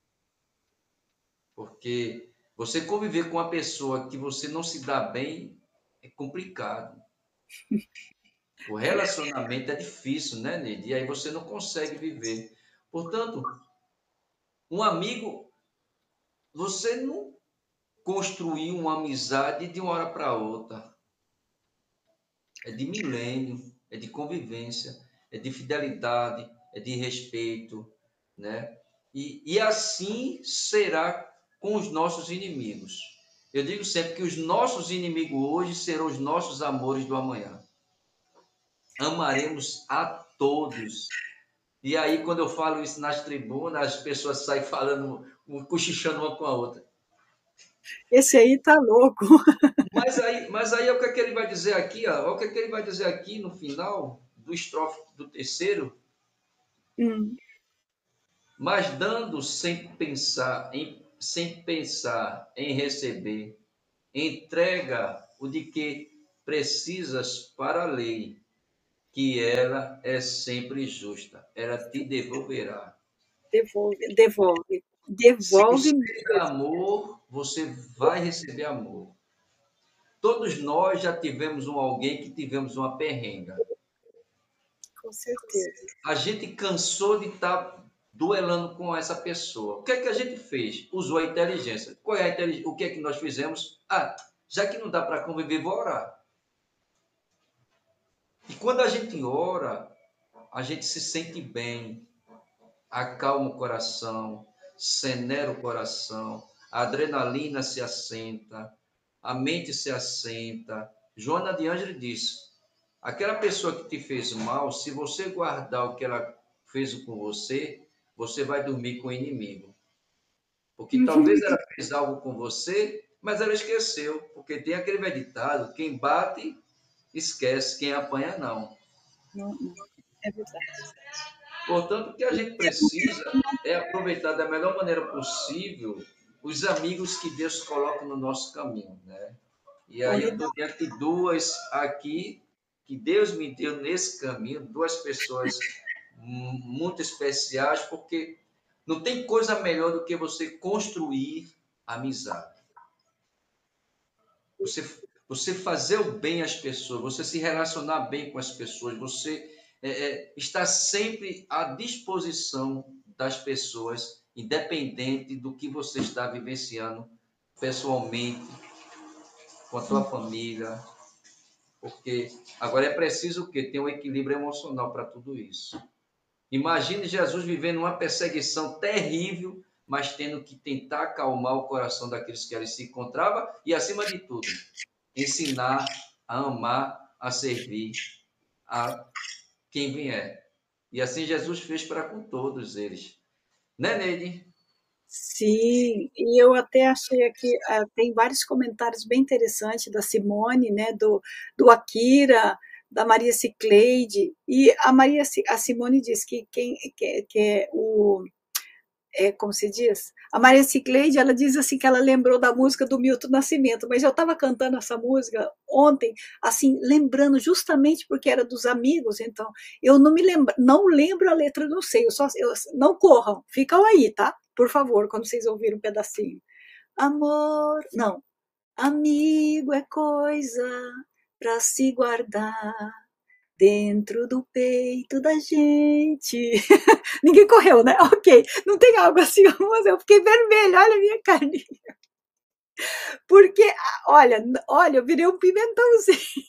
Porque você conviver com uma pessoa que você não se dá bem é complicado. O relacionamento é difícil, né, Neide? E aí você não consegue viver. Portanto, um amigo, você não construiu uma amizade de uma hora para outra. É de milênio, é de convivência, é de fidelidade, é de respeito, né? E assim será com os nossos inimigos. Eu digo sempre que os nossos inimigos hoje serão os nossos amores do amanhã. Amaremos a todos. E aí, quando eu falo isso nas tribunas, as pessoas saem falando, cochichando uma com a outra. Esse aí tá louco. Mas aí o que é que ele vai dizer aqui? Ó? O que é que ele vai dizer aqui no final do estrofe do terceiro? Mas dando sem pensar em sem pensar em receber, entrega o de que precisas para a lei, que ela é sempre justa, ela te devolverá. Devolve. Se Devolve você mesmo. dá amor, você vai receber amor. Todos nós já tivemos alguém que tivemos uma perrenga. Com certeza. A gente cansou de estar duelando com essa pessoa. O que é que a gente fez? Usou a inteligência. Qual é a inteligência? O que é que nós fizemos? Já que não dá para conviver, vou orar. E quando a gente ora, a gente se sente bem, acalma o coração, cenera o coração, a adrenalina se assenta, a mente se assenta. Joana de Ângeles disse: aquela pessoa que te fez mal, se você guardar o que ela fez com você, você vai dormir com o inimigo. Porque talvez ela fez algo com você, mas ela esqueceu. Porque tem aquele velho ditado: quem bate, esquece, quem apanha, não. Não, é verdade. Portanto, o que a gente precisa é aproveitar da melhor maneira possível os amigos que Deus coloca no nosso caminho, né? E aí eu estou diante de duas aqui que Deus me deu nesse caminho, duas pessoas muito especiais, porque não tem coisa melhor do que você construir amizade. Você fazer o bem às pessoas, você se relacionar bem com as pessoas, você estar sempre à disposição das pessoas, independente do que você está vivenciando pessoalmente, com a tua família, porque agora é preciso o quê? Ter um equilíbrio emocional para tudo isso. Imagine Jesus vivendo uma perseguição terrível, mas tendo que tentar acalmar o coração daqueles que ali se encontravam e, acima de tudo, ensinar a amar, a servir a quem vier. E assim Jesus fez para com todos eles. Né, Neide? Sim, e eu até achei aqui, tem vários comentários bem interessantes da Simone, né, do Akira, da Maria Cicleide, e a Simone diz que é como se diz? A Maria Cicleide, ela diz assim que ela lembrou da música do Milton Nascimento, mas eu estava cantando essa música ontem, assim, lembrando justamente porque era dos amigos, então eu não lembro a letra, não sei, não corram, ficam aí, tá? Por favor, quando vocês ouvirem um pedacinho. Amor, não, amigo é coisa para se guardar dentro do peito da gente. Ninguém correu, né? Ok. Não tem algo assim, mas eu fiquei vermelha, olha a minha carninha. Porque, olha, eu virei um pimentãozinho.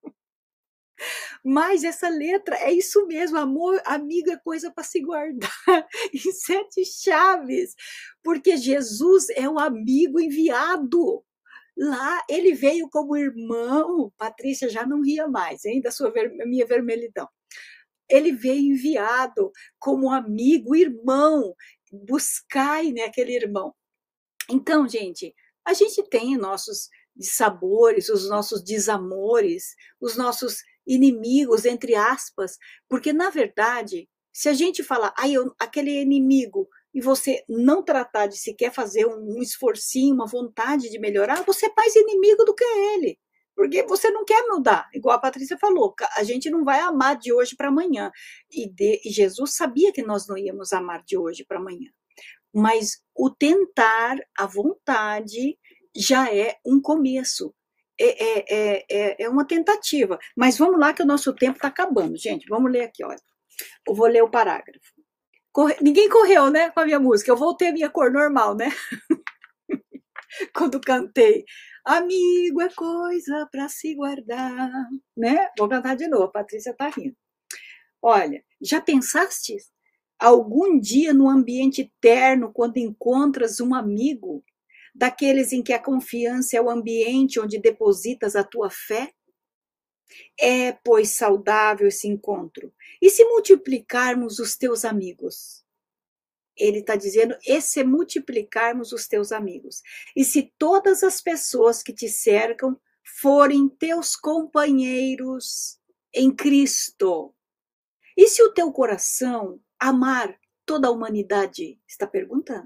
Mas essa letra é isso mesmo, amor, amigo é coisa para se guardar em 7 chaves, porque Jesus é o amigo enviado. Lá ele veio como irmão, Patrícia já não ria mais, hein, minha vermelhidão. Ele veio enviado como amigo, irmão, buscai, né, aquele irmão. Então, gente, a gente tem nossos dissabores, os nossos desamores, os nossos inimigos, entre aspas, porque, na verdade, se a gente falar, aquele inimigo, e você não tratar de sequer fazer um esforcinho, uma vontade de melhorar, você é mais inimigo do que ele. Porque você não quer mudar, igual a Patrícia falou, a gente não vai amar de hoje para amanhã. E Jesus sabia que nós não íamos amar de hoje para amanhã. Mas o tentar, a vontade, já é um começo. É uma tentativa. Mas vamos lá que o nosso tempo está acabando, gente. Vamos ler aqui, olha. Eu vou ler o parágrafo. Ninguém correu, né, com a minha música. Eu voltei a minha cor normal, né? Quando cantei. Amigo é coisa para se guardar, né? Vou cantar de novo, a Patrícia tá rindo. Olha, já pensaste algum dia no ambiente terno, quando encontras um amigo, daqueles em que a confiança é o ambiente onde depositas a tua fé? É, pois, saudável esse encontro. E se multiplicarmos os teus amigos? Ele está dizendo, e se multiplicarmos os teus amigos? E se todas as pessoas que te cercam forem teus companheiros em Cristo? E se o teu coração amar toda a humanidade? Está perguntando.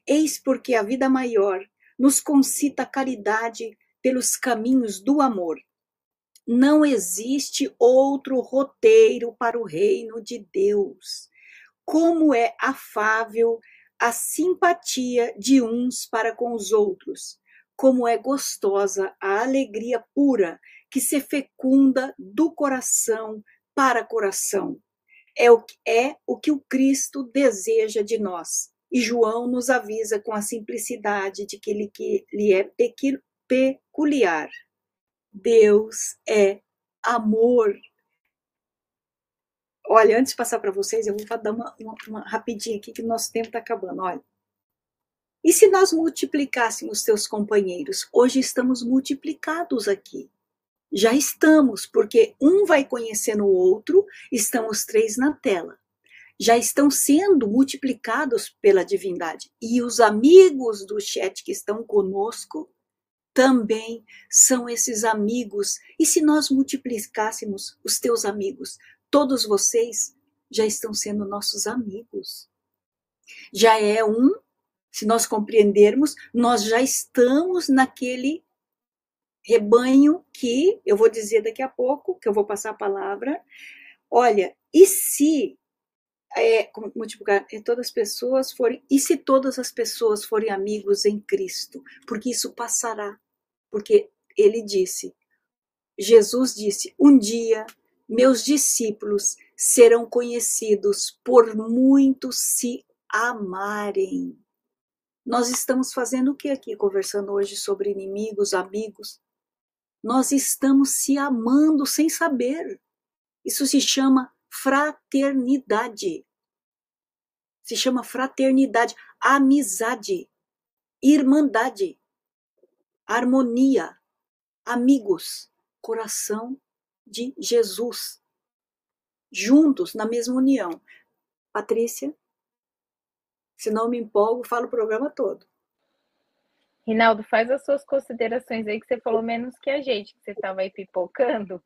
Eis porque a vida maior nos concita a caridade pelos caminhos do amor. Não existe outro roteiro para o reino de Deus. Como é afável a simpatia de uns para com os outros, como é gostosa a alegria pura que se fecunda do coração para coração. É o que o Cristo deseja de nós. E João nos avisa com a simplicidade de que lhe é peculiar. Deus é amor. Olha, antes de passar para vocês, eu vou dar uma rapidinha aqui, que o nosso tempo está acabando. Olha. E se nós multiplicássemos teus companheiros? Hoje estamos multiplicados aqui. Já estamos, porque um vai conhecendo o outro, estamos 3 na tela. Já estão sendo multiplicados pela divindade. E os amigos do chat que estão conosco também são esses amigos. E se nós multiplicássemos os teus amigos? Todos vocês já estão sendo nossos amigos. Já é se nós compreendermos, nós já estamos naquele rebanho que, eu vou dizer daqui a pouco, que eu vou passar a palavra. Olha, e se multiplicar todas as pessoas forem, e se todas as pessoas forem amigos em Cristo? Porque isso passará, porque ele disse, Jesus disse, um dia meus discípulos serão conhecidos por muitos se amarem. Nós estamos fazendo o que aqui, conversando hoje sobre inimigos, amigos? Nós estamos se amando sem saber. Isso se chama fraternidade. Se chama fraternidade, amizade, irmandade, harmonia, amigos, coração de Jesus, juntos na mesma união. Patrícia, se não me empolgo, falo o programa todo. Rinaldo, faz as suas considerações aí, que você falou menos que a gente, que você estava aí pipocando.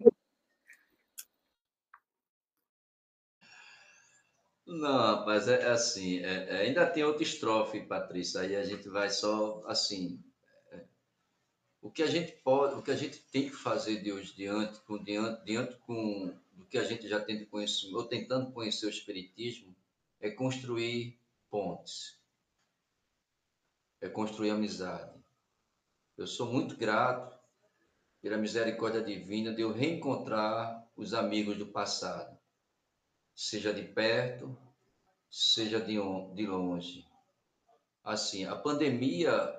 Não, rapaz, é assim, ainda tem outra estrofe, Patrícia, aí a gente vai só assim. O que a gente pode, o que a gente tem que fazer de hoje diante com do que a gente já tem de conhecimento, ou tentando conhecer o Espiritismo, é construir pontes, é construir amizade. Eu sou muito grato pela misericórdia divina de eu reencontrar os amigos do passado, seja de perto, seja de longe. Assim, a pandemia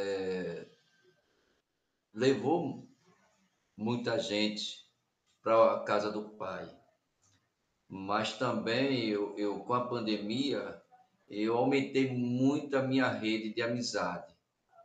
levou muita gente para a casa do Pai, mas também eu com a pandemia eu aumentei muito a minha rede de amizade,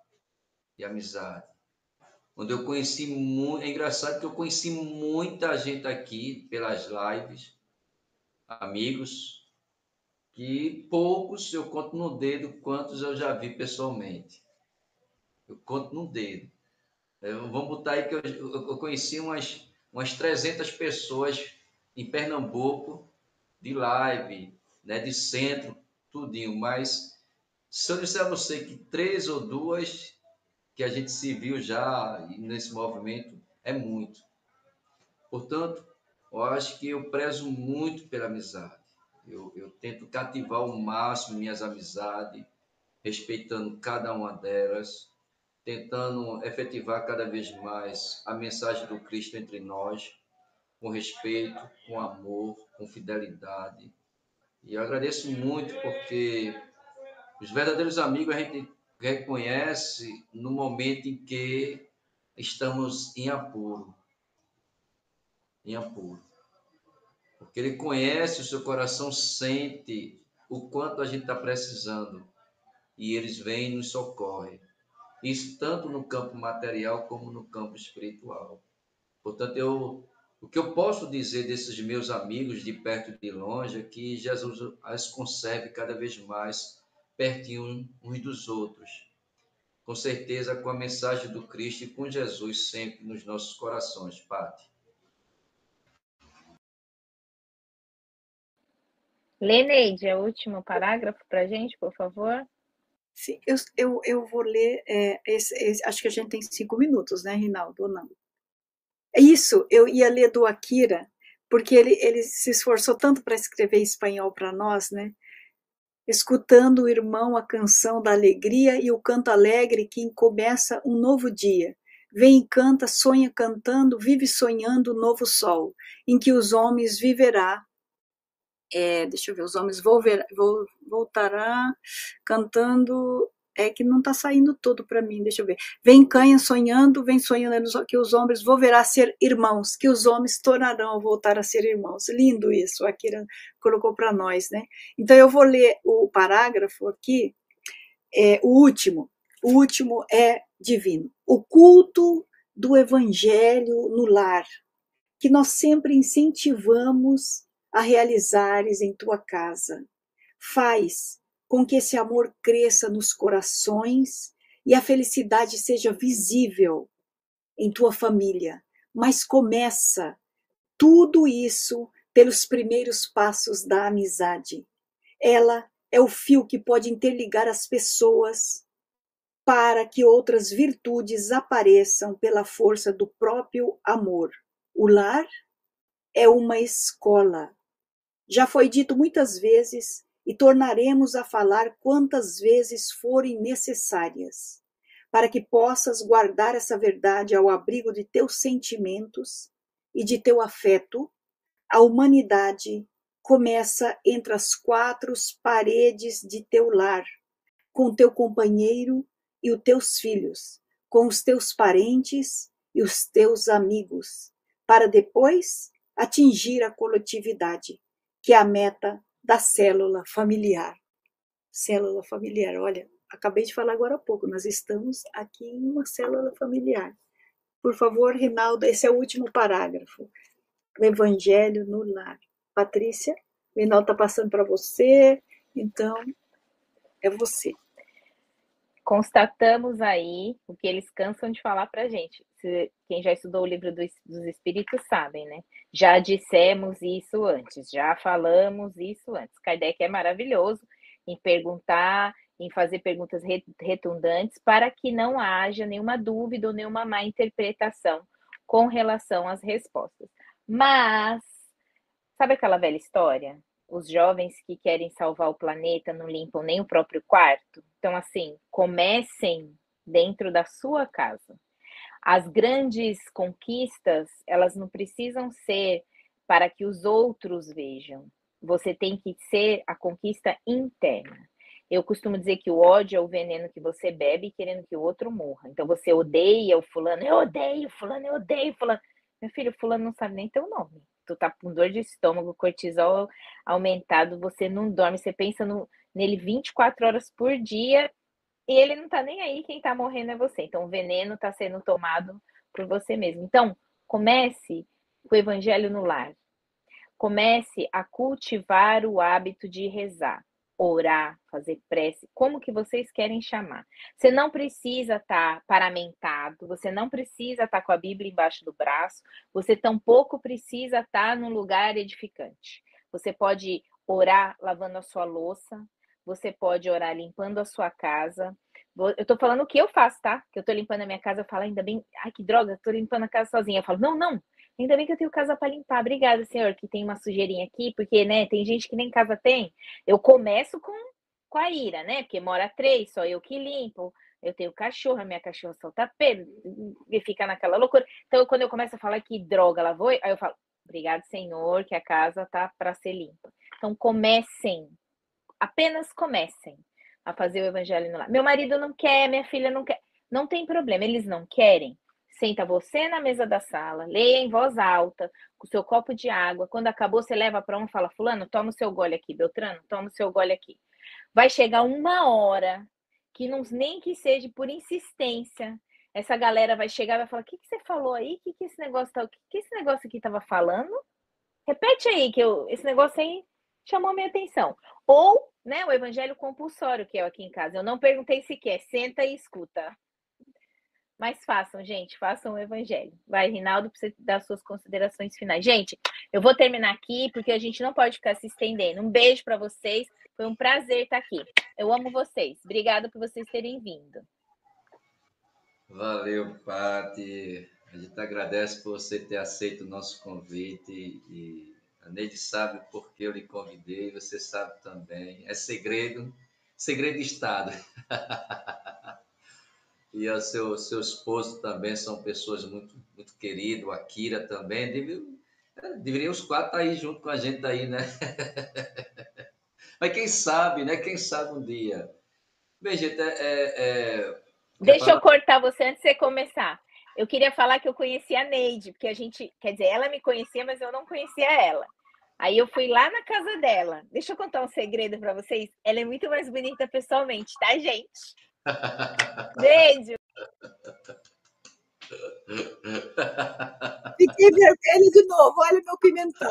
onde eu conheci muito. É engraçado que eu conheci muita gente aqui pelas lives, amigos, que poucos eu conto no dedo quantos eu já vi pessoalmente. Eu conto no dedo. Vamos botar aí que eu conheci umas 300 pessoas em Pernambuco, de live, né, de centro, tudinho. Mas se eu disser a você que 3 ou 2 que a gente se viu já nesse movimento, é muito. Portanto, eu acho que eu prezo muito pela amizade. Eu tento cativar ao máximo minhas amizades, respeitando cada uma delas, tentando efetivar cada vez mais a mensagem do Cristo entre nós, com respeito, com amor, com fidelidade. E eu agradeço muito porque os verdadeiros amigos a gente reconhece no momento em que estamos em apuro. Em apuro. Porque ele conhece, o seu coração sente o quanto a gente está precisando. E eles vêm e nos socorrem. Isso tanto no campo material como no campo espiritual. Portanto, o que eu posso dizer desses meus amigos de perto e de longe é que Jesus as conserve cada vez mais pertinho uns dos outros. Com certeza, com a mensagem do Cristo e com Jesus sempre nos nossos corações, Pati. Lê, Neide, o último parágrafo para a gente, por favor. Sim, eu vou ler, acho que a gente tem 5 minutos, né, Rinaldo, ou não? É isso, eu ia ler do Akira, porque ele se esforçou tanto para escrever em espanhol para nós, né? Escutando o irmão a canção da alegria e o canto alegre que começa um novo dia. Vem e canta, sonha cantando, vive sonhando o novo sol, em que os homens viverá. Deixa eu ver, os homens voltará cantando. É que não está saindo tudo para mim, deixa eu ver. Vem canha sonhando, vem sonhando que os homens volverá a ser irmãos, que os homens tornarão voltar a ser irmãos. Lindo isso, a Akira colocou para nós, né? Então eu vou ler o parágrafo aqui, o último é divino. O culto do evangelho no lar, que nós sempre incentivamos a realizares em tua casa. Faz com que esse amor cresça nos corações e a felicidade seja visível em tua família. Mas começa tudo isso pelos primeiros passos da amizade. Ela é o fio que pode interligar as pessoas para que outras virtudes apareçam pela força do próprio amor. O lar é uma escola. Já foi dito muitas vezes e tornaremos a falar quantas vezes forem necessárias, para que possas guardar essa verdade ao abrigo de teus sentimentos e de teu afeto. A humanidade começa entre as 4 paredes de teu lar, com teu companheiro e os teus filhos, com os teus parentes e os teus amigos, para depois atingir a coletividade, que é a meta da célula familiar. Célula familiar, olha, acabei de falar agora há pouco, nós estamos aqui em uma célula familiar. Por favor, Rinaldo, esse é o último parágrafo. O Evangelho no lar. Patrícia, o Rinaldo está passando para você, então é você. Constatamos aí o que eles cansam de falar para a gente. Quem já estudou o livro dos Espíritos sabem, né? Já dissemos isso antes, já falamos isso antes. Kardec é maravilhoso em perguntar, em fazer perguntas redundantes para que não haja nenhuma dúvida ou nenhuma má interpretação com relação às respostas. Mas, sabe aquela velha história? Os jovens que querem salvar o planeta não limpam nem o próprio quarto. Então, assim, comecem dentro da sua casa. As grandes conquistas, elas não precisam ser para que os outros vejam. Você tem que ser a conquista interna. Eu costumo dizer que o ódio é o veneno que você bebe querendo que o outro morra. Então, você odeia o fulano, eu odeio fulano, eu odeio fulano. Meu filho, fulano não sabe nem teu nome. Tu tá com dor de estômago, cortisol aumentado, você não dorme, você pensa nele 24 horas por dia e ele não tá nem aí, quem tá morrendo é você. Então, o veneno tá sendo tomado por você mesmo. Então, comece com o evangelho no lar. Comece a cultivar o hábito de rezar, orar, fazer prece, como que vocês querem chamar. Você não precisa estar paramentado, você não precisa estar com a Bíblia embaixo do braço, você tampouco precisa estar num lugar edificante. Você pode orar lavando a sua louça, você pode orar limpando a sua casa. Eu tô falando o que eu faço, tá? Que eu tô limpando a minha casa, eu falo, ainda bem, ai que droga, tô limpando a casa sozinha. Eu falo, não, ainda bem que eu tenho casa para limpar. Obrigada, senhor, que tem uma sujeirinha aqui, porque, né, tem gente que nem casa tem. Eu começo com a ira, né? Porque mora 3, só eu que limpo. Eu tenho cachorro, a minha cachorra solta pelo e fica naquela loucura. Então, quando eu começo a falar que droga ela foi, aí eu falo, obrigado, senhor, que a casa tá para ser limpa. Então, comecem, apenas comecem a fazer o evangelho no lar. Meu marido não quer, minha filha não quer. Não tem problema, eles não querem. Senta você na mesa da sala, leia em voz alta, com o seu copo de água. Quando acabou, você leva para um e fala, fulano, toma o seu gole aqui. Beltrano, toma o seu gole aqui. Vai chegar uma hora, que não, nem que seja por insistência, essa galera vai chegar e vai falar, o que você falou aí? O que esse negócio tá, o que esse negócio aqui estava falando? Repete aí, que esse negócio aí chamou minha atenção. Ou, né, o evangelho compulsório, que é aqui em casa. Eu não perguntei se quer, senta e escuta. Mas façam, gente, façam o evangelho. Vai, Rinaldo, para você dar suas considerações finais. Gente, eu vou terminar aqui, porque a gente não pode ficar se estendendo. Um beijo para vocês. Foi um prazer estar aqui. Eu amo vocês. Obrigada por vocês terem vindo. Valeu, Pati. A gente agradece por você ter aceito o nosso convite e a Neide sabe por que eu lhe convidei, você sabe também. É segredo, segredo de Estado. E o seu esposo também são pessoas muito, muito queridas, a Kira também. Deveriam os quatro estar aí junto com a gente aí, né? Mas quem sabe, né? Quem sabe um dia. Bem, gente, quer Deixa eu falar? cortar você antes de você começar. Eu queria falar que eu conheci a Neide, porque a gente, quer dizer, ela me conhecia, mas eu não conhecia ela. Aí eu fui lá na casa dela. Deixa eu contar um segredo para vocês. Ela é muito mais bonita pessoalmente, tá, gente? Beijo! Fiquei vermelha de novo, olha meu pimentão.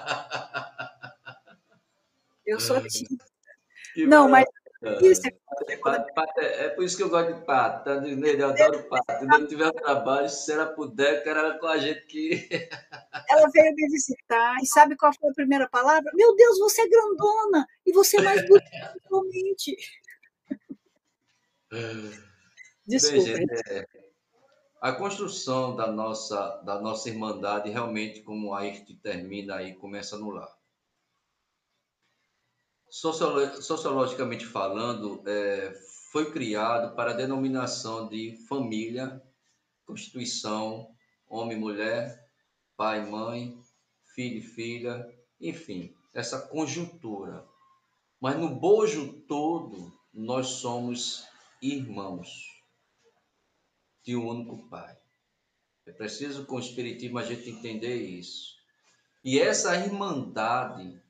Eu sou tímida. Não, mas isso É por isso que eu gosto de pato, tá? Eu adoro pato. Quando eu tiver trabalho, se ela puder, eu quero ela com a gente aqui. ela veio me visitar e sabe qual foi a primeira palavra? Meu Deus, você é grandona e você é mais bonita pessoalmente. Bem, Desculpa. gente, a construção da nossa irmandade, realmente, como a gente termina aí, começa no lar. Sociologicamente falando, foi criado para a denominação de família, constituição, homem e mulher, pai, mãe, filho e filha, enfim, essa conjuntura. Mas no bojo todo, nós somos irmãos de um único Pai. É preciso, com o Espiritismo, a gente entender isso. E essa irmandade,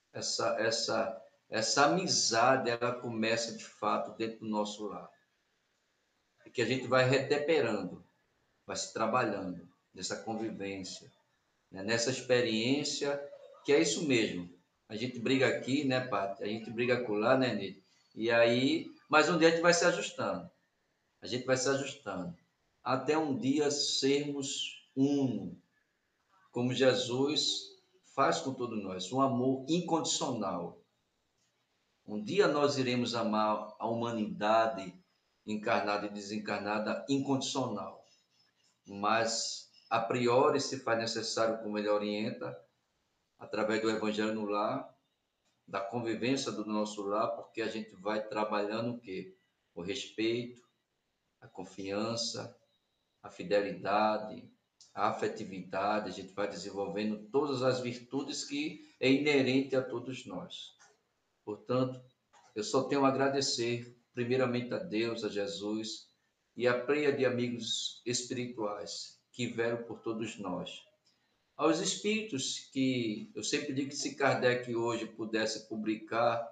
essa amizade, ela começa de fato dentro do nosso lar. E que a gente vai retemperando, vai se trabalhando nessa convivência, né? Nessa experiência, que é isso mesmo. A gente briga aqui, né, Paty? A gente briga lá, né, Nito? E aí, mas um dia a gente vai se ajustando. A gente vai se ajustando. Até um dia sermos uno, como Jesus faz com todos nós, um amor incondicional. Um dia nós iremos amar a humanidade encarnada e desencarnada incondicional. Mas, a priori, se faz necessário, como ele orienta, através do Evangelho no lar, da convivência do nosso lar, porque a gente vai trabalhando o quê? O respeito, a confiança, a fidelidade, a afetividade, a gente vai desenvolvendo todas as virtudes que é inerente a todos nós. Portanto, eu só tenho a agradecer, primeiramente a Deus, a Jesus e a pleia de amigos espirituais que vieram por todos nós. Aos espíritos que eu sempre digo que se Kardec hoje pudesse publicar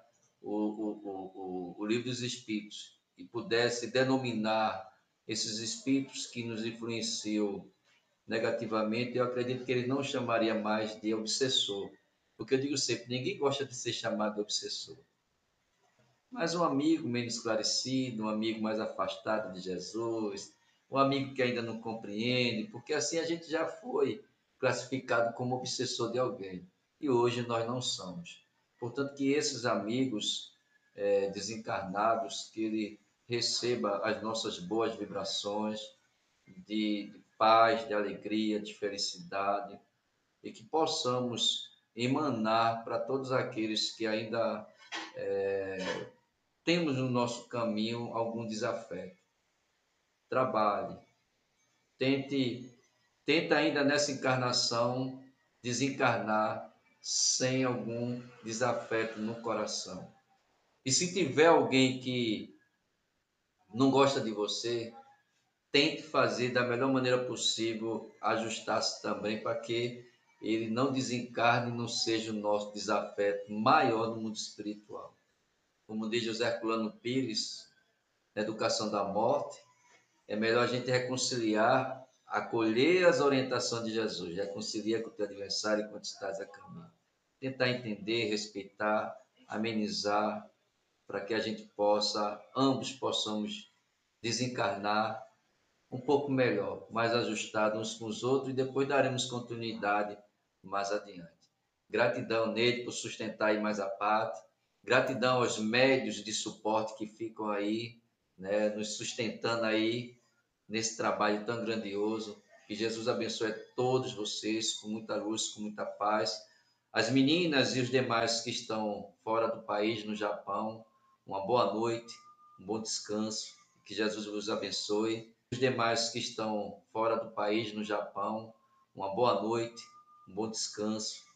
o livro dos espíritos e pudesse denominar esses espíritos que nos influenciam negativamente, eu acredito que ele não chamaria mais de obsessor, porque eu digo sempre, ninguém gosta de ser chamado de obsessor. Mas um amigo menos esclarecido, um amigo mais afastado de Jesus, um amigo que ainda não compreende, porque assim a gente já foi classificado como obsessor de alguém. E hoje nós não somos. Portanto, que esses amigos desencarnados, que ele receba as nossas boas vibrações de paz, de alegria, de felicidade, e que possamos emanar para todos aqueles que ainda temos no nosso caminho algum desafeto. Trabalhe, tenta ainda nessa encarnação desencarnar sem algum desafeto no coração. E se tiver alguém que não gosta de você, tente fazer da melhor maneira possível, ajustar-se também para que ele não desencarne e não seja o nosso desafeto maior no mundo espiritual. Como diz José Herculano Pires, na Educação da Morte, é melhor a gente reconciliar, acolher as orientações de Jesus, reconcilia com o teu adversário enquanto estás a caminho. Tentar entender, respeitar, amenizar, para que a gente possa, ambos possamos desencarnar um pouco melhor, mais ajustados uns com os outros, e depois daremos continuidade mais adiante. Gratidão, Neide, por sustentar aí mais a parte. Gratidão aos médios de suporte que ficam aí, né, nos sustentando aí nesse trabalho tão grandioso. Que Jesus abençoe a todos vocês com muita luz, com muita paz. As meninas e os demais que estão fora do país, no Japão, uma boa noite, um bom descanso. Que Jesus vos abençoe. Os demais que estão fora do país, no Japão, uma boa noite, um bom descanso.